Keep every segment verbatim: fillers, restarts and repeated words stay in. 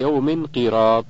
يوم قيراط.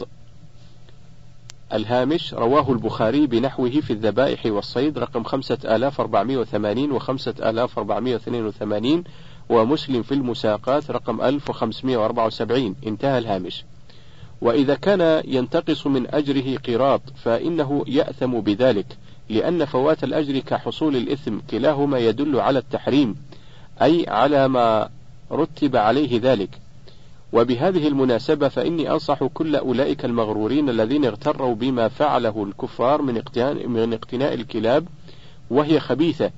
الهامش: رواه البخاري بنحوه في الذبائح والصيد رقم خمسة آلاف وأربعمائة وثمانين وخمسة آلاف وأربعمائة واثنين وثمانين، ومسلم في المساقات رقم ألف وخمسمائة وأربعة وسبعين. انتهى الهامش. وإذا كان ينتقص من أجره قيراط فإنه يأثم بذلك، لأن فوات الأجر كحصول الإثم، كلاهما يدل على التحريم، أي على ما رتب عليه ذلك. وبهذه المناسبة فإني أنصح كل أولئك المغرورين الذين اغتروا بما فعله الكفار من اقتناء, من اقتناء الكلاب، وهي خبيثة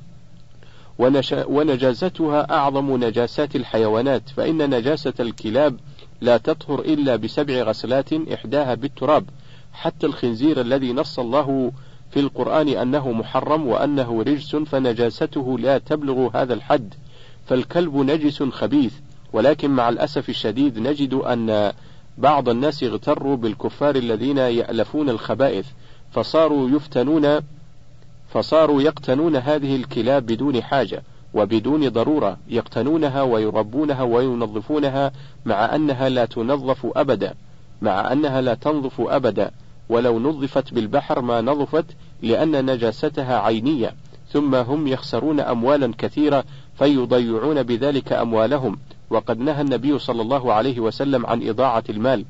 ونجاستها أعظم نجاسات الحيوانات، فإن نجاسة الكلاب لا تطهر إلا بسبع غسلات إحداها بالتراب، حتى الخنزير الذي نص الله في القرآن أنه محرم وأنه رجس فنجاسته لا تبلغ هذا الحد، فالكلب نجس خبيث. ولكن مع الأسف الشديد نجد أن بعض الناس اغتروا بالكفار الذين يألفون الخبائث، فصاروا يفتنون فصاروا يقتنون هذه الكلاب بدون حاجة وبدون ضرورة، يقتنونها ويربونها وينظفونها مع أنها لا تنظف أبدا مع أنها لا تنظف أبدا ولو نظفت بالبحر ما نظفت، لأن نجاستها عينية، ثم هم يخسرون أموالا كثيرة فيضيعون بذلك أموالهم، وقد نهى النبي صلى الله عليه وسلم عن إضاعة المال.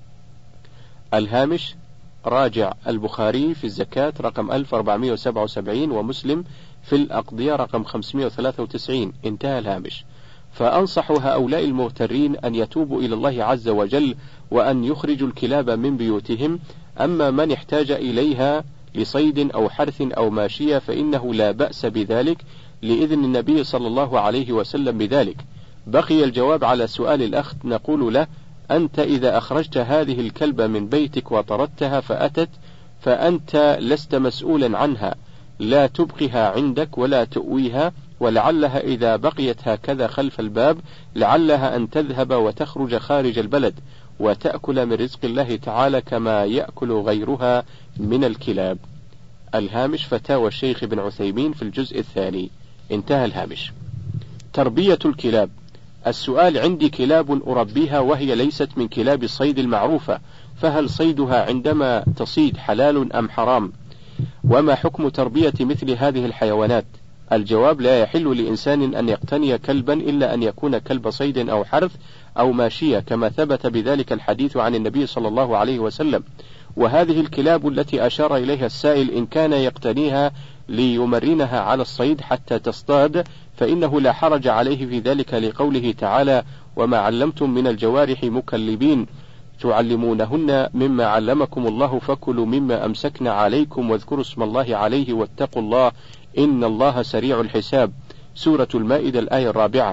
الهامش: راجع البخاري في الزكاة رقم ألف وأربعمائة وسبعة وسبعين، ومسلم في الأقضية رقم خمسمائة وثلاثة وتسعين. انتهى الهامش. فأنصح هؤلاء المغترين أن يتوبوا إلى الله عز وجل وأن يخرجوا الكلاب من بيوتهم، أما من احتاج إليها لصيد أو حرث أو ماشية فإنه لا بأس بذلك، لإذن النبي صلى الله عليه وسلم بذلك. بقي الجواب على سؤال الأخ، نقول له: أنت إذا أخرجت هذه الكلبة من بيتك وطردتها فأتت فأنت لست مسؤولا عنها، لا تبقيها عندك ولا تؤويها، ولعلها إذا بقيت هكذا خلف الباب لعلها أن تذهب وتخرج خارج البلد وتأكل من رزق الله تعالى كما يأكل غيرها من الكلاب. الهامش: فتاوى الشيخ ابن عثيمين في الجزء الثاني. انتهى الهامش. تربية الكلاب. السؤال: عندي كلاب أربيها وهي ليست من كلاب الصيد المعروفة، فهل صيدها عندما تصيد حلال أم حرام؟ وما حكم تربية مثل هذه الحيوانات؟ الجواب: لا يحل لإنسان أن يقتني كلبا إلا أن يكون كلب صيد أو حرث أو ماشية، كما ثبت بذلك الحديث عن النبي صلى الله عليه وسلم. وهذه الكلاب التي أشار إليها السائل إن كان يقتنيها ليمرنها على الصيد حتى تصطاد فإنه لا حرج عليه في ذلك، لقوله تعالى: وما علمتم من الجوارح مكلبين تعلمونهن مما علمكم الله فكلوا مما أمسكنا عليكم واذكروا اسم الله عليه واتقوا الله إن الله سريع الحساب. سورة المائدة الآية الرابعة.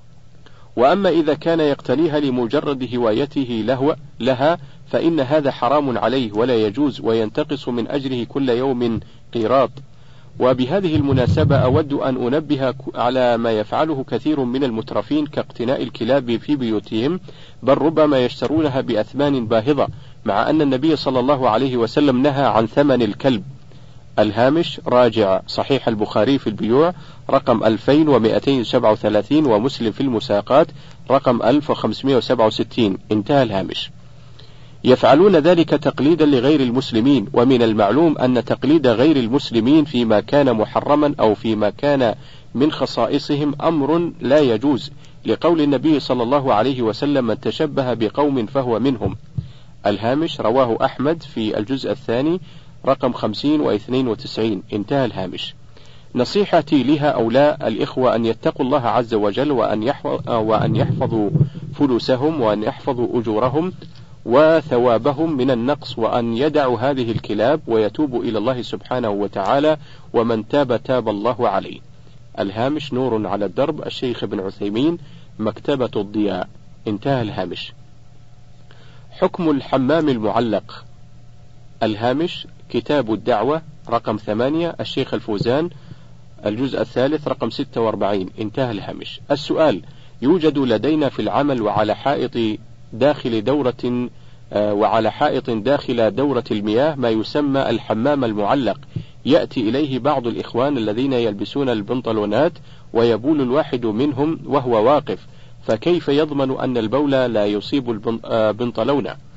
وأما إذا كان يقتنيها لمجرد هوايته له لها فإن هذا حرام عليه ولا يجوز، وينتقص من أجره كل يوم قيراط. وبهذه المناسبة أود أن أنبه على ما يفعله كثير من المترفين كاقتناء الكلاب في بيوتهم، بل ربما يشترونها بأثمان باهظة، مع أن النبي صلى الله عليه وسلم نهى عن ثمن الكلب. الهامش: راجع صحيح البخاري في البيوع رقم ألفين ومئتين وسبعة وثلاثين، ومسلم في المساقات رقم ألف وخمسمائة وسبعة وستين. انتهى الهامش. يفعلون ذلك تقليدا لغير المسلمين، ومن المعلوم أن تقليد غير المسلمين فيما كان محرما أو فيما كان من خصائصهم أمر لا يجوز، لقول النبي صلى الله عليه وسلم: من تشبه بقوم فهو منهم. الهامش: رواه أحمد في الجزء الثاني رقم خمسين واثنين وتسعين. انتهى الهامش. نصيحتي لهؤلاء الإخوة أن يتقوا الله عز وجل وأن وأن يحفظوا فلوسهم وأن يحفظوا أجورهم وثوابهم من النقص، وأن يدعوا هذه الكلاب ويتوبوا إلى الله سبحانه وتعالى، ومن تاب تاب الله عليه. الهامش: نور على الدرب، الشيخ ابن عثيمين، مكتبة الضياء. انتهى الهامش. حكم الحمام المعلق. الهامش: كتاب الدعوة رقم ثمانية، الشيخ الفوزان، الجزء الثالث رقم ستة وأربعين. انتهى الهامش. السؤال: يوجد لدينا في العمل وعلى حائط داخل دورة وعلى حائط داخل دورة المياه ما يسمى الحمام المعلق، يأتي إليه بعض الإخوان الذين يلبسون البنطلونات ويبول الواحد منهم وهو واقف، فكيف يضمن أن البول لا يصيب البنطلون؟